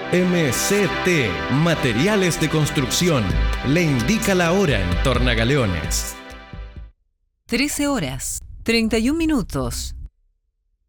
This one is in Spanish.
MCT Materiales de Construcción le indica la hora en Tornagaleones. 13 horas, 31 minutos.